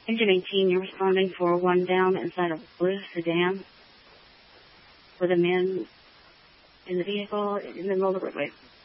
Engine 18, you're responding for one down inside a blue sedan with a man in the vehicle in the middle of the roadway.